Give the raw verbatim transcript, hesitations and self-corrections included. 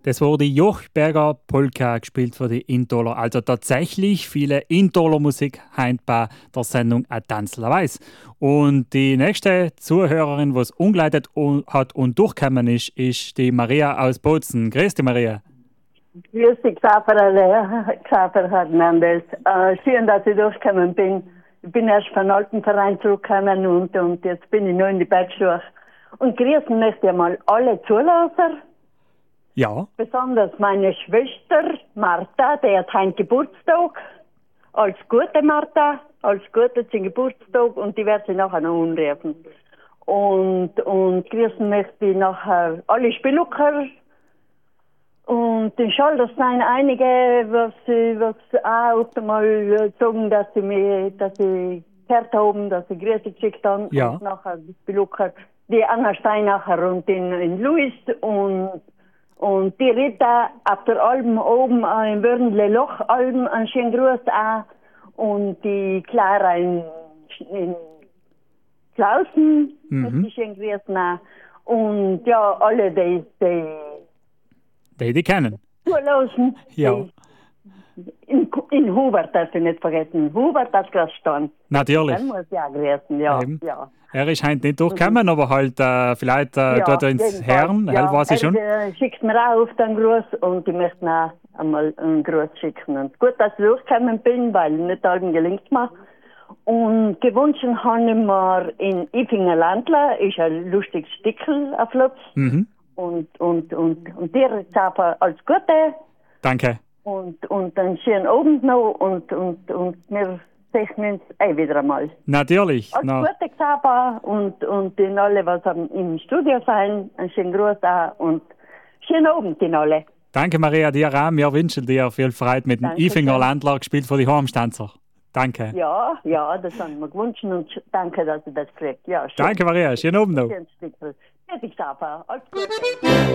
Das war die Jochberger Polka, gespielt von den Intoler. Also tatsächlich viele Intoler Musik heint bei der Sendung «A Tanzler weiß». Und die nächste Zuhörerin, die es umgeleitet hat und durchgekommen ist, ist die Maria aus Bozen. Grüß dich, Maria. Grüß dich, Xaver, Xaver Hernandez. Äh, schön, dass ich durchgekommen bin. Ich bin erst von Alpenverein zurückgekommen und, und jetzt bin ich noch in die Bergschule. Und grüßen möchte ich mal alle Zuhörer. Ja. Besonders meine Schwester Martha, die hat heute Geburtstag. Alles Gute, Martha. Alles Gute zum Geburtstag und die werde ich nachher noch anrufen. Und, und grüßen möchte ich nachher alle Spielucker. Und in Schall, das sind einige, was, was auch mal sagen, dass sie mich, dass sie gehört haben, dass sie Grüße geschickt haben. Ja. Und nachher die Spielucker, die Anna Steinacher und in, in Luis und Und die Rita auf der Alm oben äh, im Wörnle Loch Alm, einen schönen Gruß auch. Und die Clara in, in Klausen, Mhm. die schönen Grüß auch. Und ja, alle, die, die Die, die kennen. zulassen. Ja. Die, in, in Hubert darf ich nicht vergessen. Hubert hat gerade gestanden. Natürlich. Dann muss ich auch grüßen, ja. Eben. ja. Er ist heute nicht durchgekommen, aber halt äh, vielleicht äh, Ja, tut er ins jedenfalls, Herren, ja. halt weiß ich schon. Er äh, schickt mir auch auf den Gruß und ich möchte auch einmal einen Gruß schicken. Und gut, dass ich durchgekommen bin, weil nicht allen gelingt mir. Und gewünscht habe ich mir in Ifinger Landler, ist ein lustiges Stickel auf Lutz. Mhm. Und, und, und, und dir, Zapa, alles Gute. Danke. Und, und einen schönen Abend noch und, und, und wir sehen uns eh wieder einmal. Natürlich. Alles Na, Gute, Xaver, und, und den alle, was am, im Studio sein, einen schönen Gruß auch und schönen Abend den alle. danke, Maria, dir auch. Wir wünschen dir viel Freude mit dem Danke Ifinger schön. Landler, gespielt von die Heimstanzer. Danke. Ja, ja, das haben wir gewünscht und sch- danke, dass ihr das kriegt. Ja, schön. Danke, Maria. Schönen Abend noch. Schönes Stückchen. Fertig, Xaver. Alles Gute.